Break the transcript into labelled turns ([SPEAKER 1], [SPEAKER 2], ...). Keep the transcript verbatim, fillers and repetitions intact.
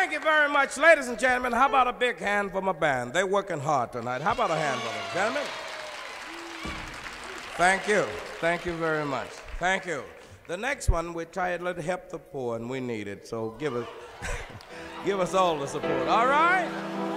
[SPEAKER 1] Thank you very much, ladies and gentlemen. How about a big hand for my band? They're working hard tonight. How about a hand for them, gentlemen? Thank you. Thank you very much. Thank you. The next one, we titled Help the Poor, and we need it. So give us, give us all the support. All right?